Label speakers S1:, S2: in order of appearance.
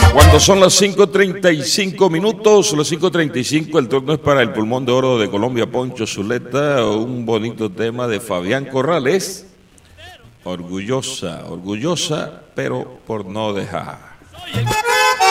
S1: Cuando son las 5:35 minutos, las 5:35, el turno es para el pulmón de oro de Colombia, Poncho Zuleta, un bonito tema de Fabián Corrales. Orgullosa, orgullosa, pero por no dejar.